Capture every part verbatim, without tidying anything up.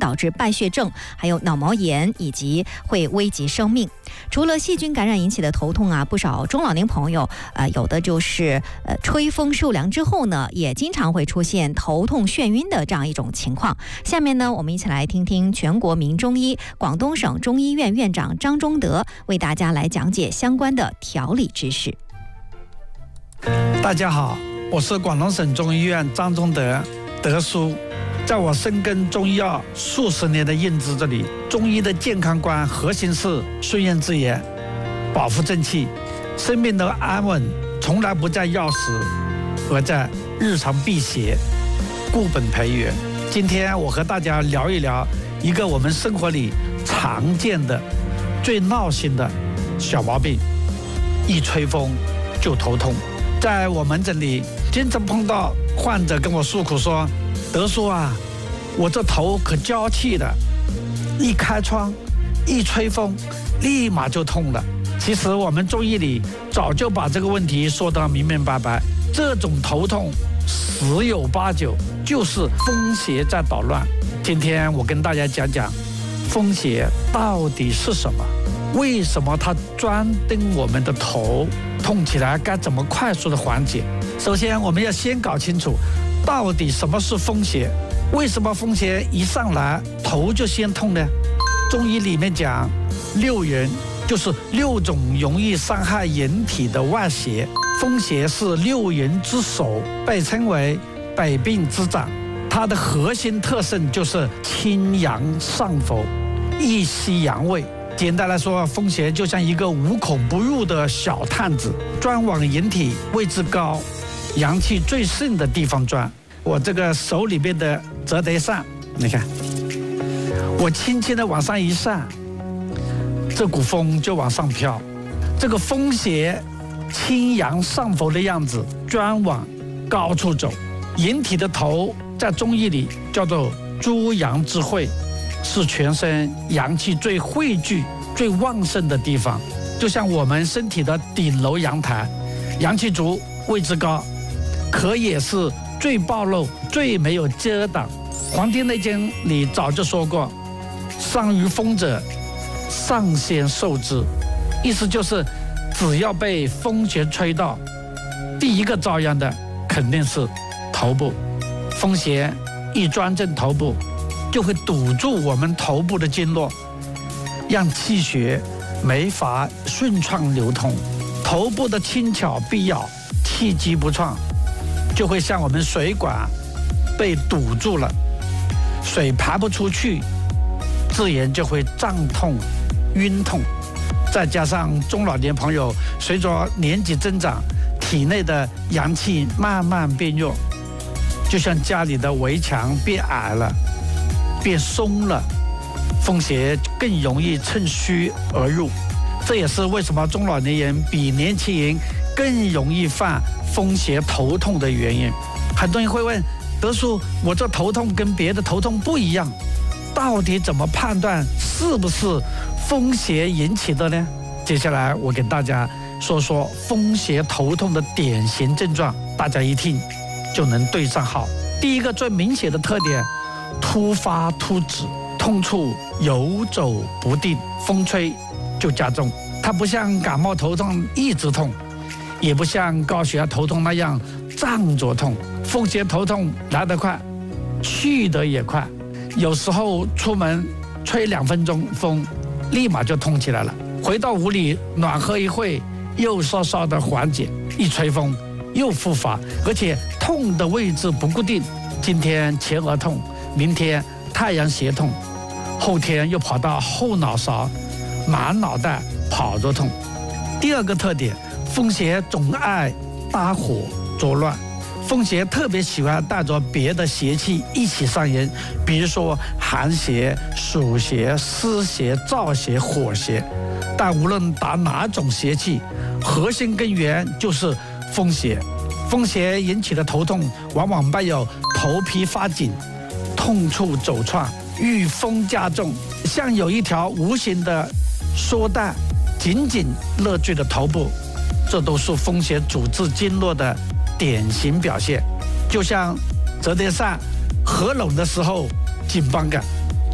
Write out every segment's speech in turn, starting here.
导致败血症，还有脑膜炎，以及会危及生命。除了细菌感染引起的头痛啊，不少中老年朋友呃有的就是呃吹风受凉之后呢，也经常会出现头痛眩晕的这样一种情况。下面呢，我们一起来听听全国名中医广东省中医院院长张忠德为大家来讲解相关的调理知识。 大家好，我是广东省中医院张忠德德叔。在我深耕中医药数十年的印子这里，中医的健康观核心是顺应自然，保护正气，生命的安稳从来不在药食，而在日常辟邪，固本培元。今天我和大家聊一聊一个我们生活里常见的最闹心的小毛病，一吹风就头痛。在我门诊里经常碰到患者跟我诉苦说，德叔啊，我这头可娇气的，一开窗一吹风立马就痛了。其实我们中医里早就把这个问题说得明明白白，这种头痛十有八九就是风邪在捣乱。今天我跟大家讲讲风邪到底是什么，为什么它专盯我们的头，痛起来该怎么快速的缓解。首先我们要先搞清楚到底什么是风邪，为什么风邪一上来头就先痛呢？中医里面讲六淫，就是六种容易伤害人体的外邪。风邪是六淫之首，被称为百病之长。它的核心特征就是清阳上浮，一吸阳味。简单来说，风邪就像一个无孔不入的小探子，钻往人体位置高、阳气最盛的地方钻。我这个手里边的折叠扇，你看，我轻轻的往上一扇，这股风就往上飘。这个风邪清阳上浮的样子，专往高处走。人体的头在中医里叫做诸阳之会，是全身阳气最汇聚、最旺盛的地方。就像我们身体的顶楼阳台，阳气足，位置高，可也是最暴露、最没有遮挡。《黄帝内经》里早就说过，上于风者，上先受之。意思就是，只要被风邪吹到，第一个遭殃的肯定是头部。风邪一钻进头部，就会堵住我们头部的经络，让气血没法顺畅流通。头部的轻巧必要，气机不畅，就会像我们水管被堵住了，水排不出去，自然就会胀痛、晕痛。再加上中老年朋友随着年纪增长，体内的阳气慢慢变弱，就像家里的围墙变矮了、变松了，风邪更容易趁虚而入。这也是为什么中老年人比年轻人更容易犯风邪头痛的原因。很多人会问，德叔，我这头痛跟别的头痛不一样，到底怎么判断是不是风邪引起的呢？接下来我给大家说说风邪头痛的典型症状，大家一听就能对上号。第一个最明显的特点，突发突止，痛处游走不定，风吹就加重。它不像感冒头痛一直痛，也不像高血压头痛那样胀着痛。风邪头痛来得快，去得也快，有时候出门吹两分钟风，立马就痛起来了。回到屋里暖和一会，又稍稍的缓解，一吹风又复发，而且痛的位置不固定。今天前额痛，明天太阳穴痛，后天又跑到后脑勺，满脑袋跑着痛。第二个特点，风邪总爱搭伙作乱。风邪特别喜欢带着别的邪气一起上炎，比如说寒邪、暑邪、湿邪、燥邪、火邪。但无论打哪种邪气，核心根源就是风邪。风邪引起的头痛往往伴有头皮发紧、痛处走窜、遇风加重，像有一条无形的束带紧紧勒住的头部，这都是风邪阻滞经络的典型表现。就像折叠扇合拢的时候紧绷感，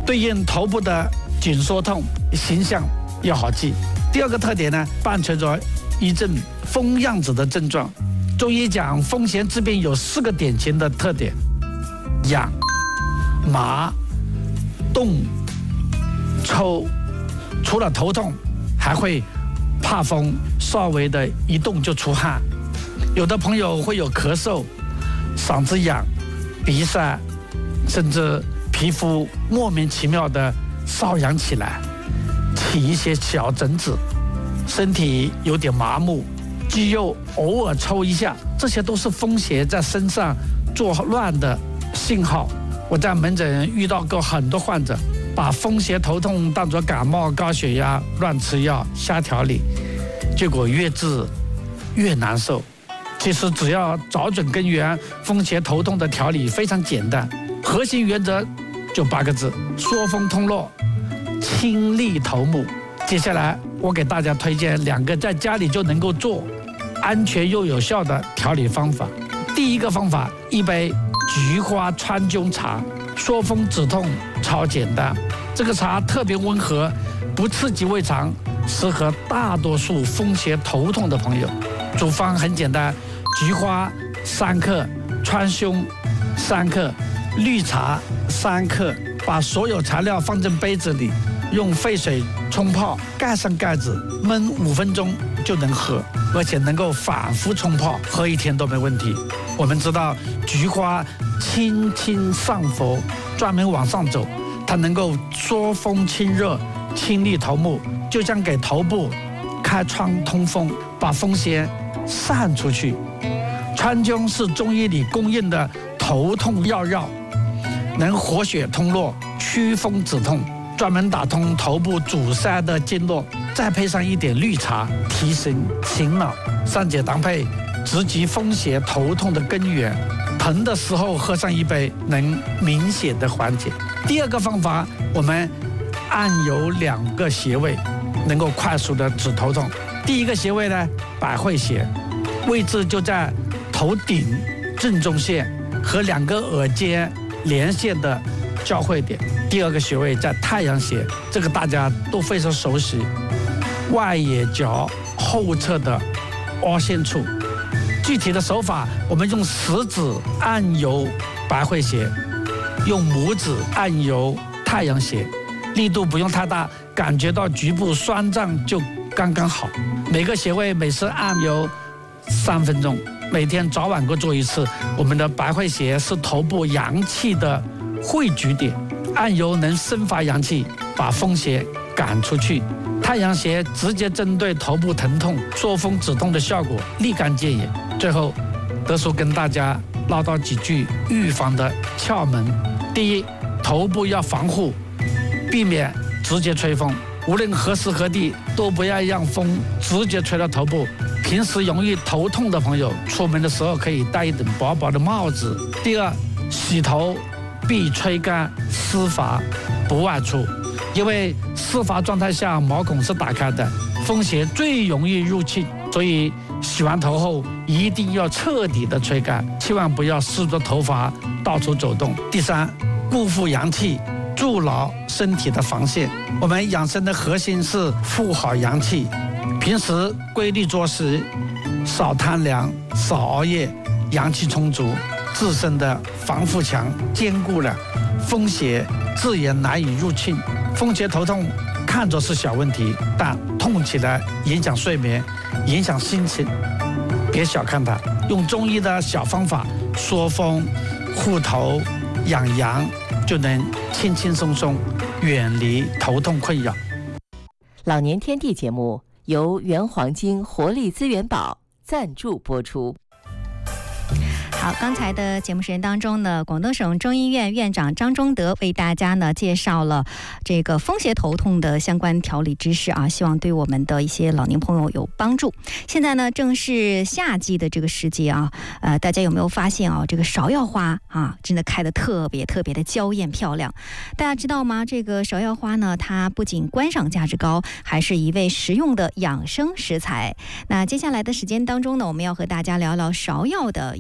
对应头部的紧缩痛，形象要好记。第二个特点呢，伴随着一阵风样子的症状。中医讲风邪治病有四个典型的特点：痒、麻、动、抽。除了头痛，还会怕风，稍微的一动就出汗。有的朋友会有咳嗽、嗓子痒、鼻塞，甚至皮肤莫名其妙的瘙痒起来，起一些小疹子，身体有点麻木，肌肉偶尔抽一下，这些都是风邪在身上作乱的信号。我在门诊遇到过很多患者，把风邪头痛当作感冒、高血压，乱吃药、瞎调理，结果越治越难受。其实只要找准根源，风邪头痛的调理非常简单，核心原则就八个字：缩风通络，清利头目。接下来我给大家推荐两个在家里就能够做、安全又有效的调理方法。第一个方法，一杯菊花川芎茶，缩风止痛超简单。这个茶特别温和，不刺激胃肠，适合大多数风邪头痛的朋友。组方很简单，菊花三克，川芎三克，绿茶三克。把所有材料放进杯子里，用沸水冲泡，盖上盖子，焖五分钟就能喝，而且能够反复冲泡，喝一天都没问题。我们知道菊花清清上浮，专门往上走，它能够缩风清热，清利头目，就像给头部开窗通风，把风邪散出去。川芎是中医里公认的头痛药药，能活血通络、祛风止痛，专门打通头部阻塞的经络。再配上一点绿茶，提神醒脑，三姐当配，直击风邪头痛的根源。疼的时候喝上一杯，能明显的缓解。第二个方法，我们按揉两个穴位，能够快速的止头痛。第一个穴位呢，百会穴，位置就在头顶正中线和两个耳尖连线的交汇点。第二个穴位在太阳穴，这个大家都非常熟悉，外眼角后侧的凹陷处。具体的手法，我们用食指按揉百会穴，用拇指按揉太阳穴，力度不用太大，感觉到局部酸胀就刚刚好。每个穴位每次按揉三分钟，每天早晚各做一次。我们的百会穴是头部阳气的汇聚点，按揉能生发阳气，把风邪赶出去。太阳穴直接针对头部疼痛、缩风止痛的效果立竿见影。最后，德叔跟大家唠叨几句预防的窍门。第一，头部要防护，避免直接吹风，无论何时何地都不要让风直接吹到头部。平时容易头痛的朋友，出门的时候可以戴一顶薄薄的帽子。第二，洗头必吹干湿发，不外出，因为湿发状态下毛孔是打开的，风邪最容易入侵，所以洗完头后一定要彻底的吹干，千万不要湿着头发到处走动。第三，固护阳气，筑牢身体的防线。我们养生的核心是护好阳气，平时规律作息，少贪凉，少熬夜，阳气充足，自身的防护墙坚固了，风邪自然难以入侵。风邪头痛看着是小问题，但痛起来影响睡眠，影响心情，别小看它。用中医的小方法缩风、护头、养阳，就能轻轻松松远离头痛困扰。 老年天地节目由原黄金活力资源宝赞助播出。 好，刚才的节目时间当中呢，广东省中医院院长张忠德为大家呢介绍了这个风邪头痛的相关调理知识啊，希望对我们的一些老年朋友有帮助。现在呢正是夏季的这个时节啊，呃，大家有没有发现啊，这个芍药花啊，真的开得特别特别的娇艳漂亮。大家知道吗？这个芍药花呢，它不仅观赏价值高，还是一味实用的养生食材。那接下来的时间当中呢，我们要和大家聊聊芍药的药用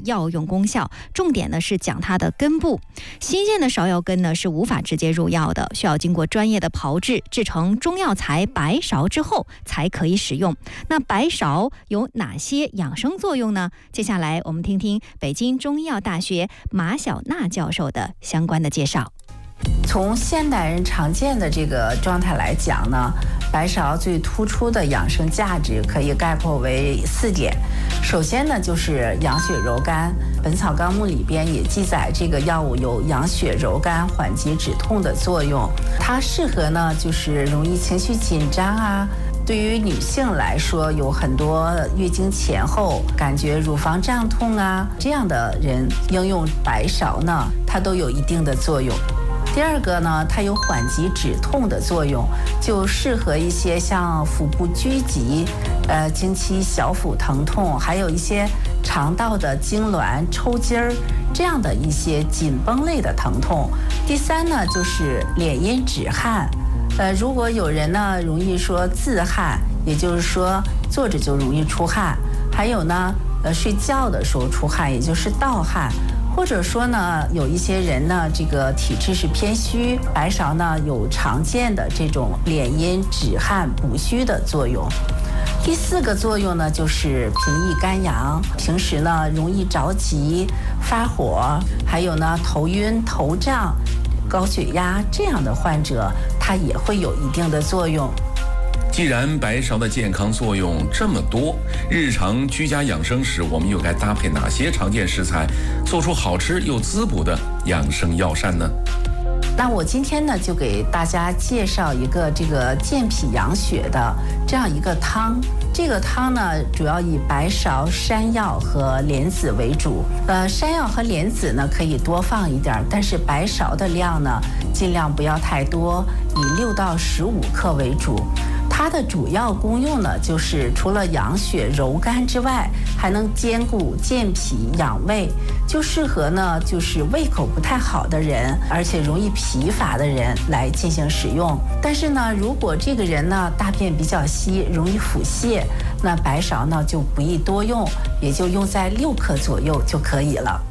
功效，重点呢是讲它的根部。新鲜的芍药根呢是无法直接入药的，需要经过专业的炮制，制成中药材白芍之后才可以使用。那白芍有哪些养生作用呢？接下来我们听听北京中医药大学马晓娜教授的相关的介绍。 从现代人常见的这个状态来讲呢，白芍最突出的养生价值可以概括为四点。首先呢，就是养血柔肝，《本草纲目》里边也记载这个药物有养血柔肝、缓急止痛的作用。它适合呢，就是容易情绪紧张啊。对于女性来说，有很多月经前后感觉乳房胀痛啊，这样的人应用白芍呢，它都有一定的作用。第二个呢，它有缓急止痛的作用，就适合一些像腹部拘急、呃经期小腹疼痛，还有一些肠道的痉挛、抽筋儿这样的一些紧绷类的疼痛。第三呢，就是敛阴止汗。呃，如果有人呢容易说自汗，也就是说坐着就容易出汗，还有呢，呃睡觉的时候出汗，也就是盗汗。或者说呢，有一些人呢，这个体质是偏虚，白芍呢有常见的这种敛阴止汗补虚的作用。第四个作用呢，就是平抑肝阳。平时呢容易着急、发火，还有呢头晕、头胀、高血压这样的患者，它也会有一定的作用。 既然白芍的健康作用这么多，日常居家养生时，我们又该搭配哪些常见食材，做出好吃又滋补的养生药膳呢？ 那我今天呢，就给大家介绍一个这个健脾养血的这样一个汤。这个汤呢，主要以白芍、山药和莲子为主。呃，山药和莲子呢，可以多放一点，但是白芍的量呢，尽量不要太多，以六到十五克为主。它的主要功用呢，就是除了养血柔肝之外，还能兼顾健脾养胃，就适合呢就是胃口不太好的人，而且容易疲乏的人来进行使用。但是呢，如果这个人呢大便比较稀，容易腹泻，那白芍呢就不宜多用，也就用在六克左右就可以了。